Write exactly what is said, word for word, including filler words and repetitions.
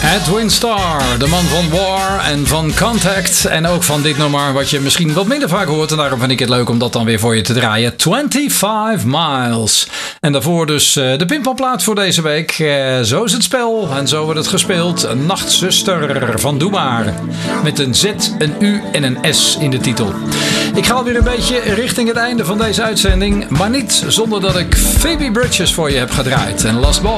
Edwin Starr, de man van War en van Contact. En ook van dit nummer wat je misschien wat minder vaak hoort. En daarom vind ik het leuk om dat dan weer voor je te draaien. twenty-five miles. En daarvoor dus uh, de pinpalplaat voor deze week. Uh, zo is het spel en zo wordt het gespeeld. Nachtzuster van Doe Maar. Met een Z, een U en een S in de titel. Ik ga alweer een beetje richting het einde van deze uitzending. Maar niet zonder dat ik Phoebe Bridgers voor je heb gedraaid. En Last Ball.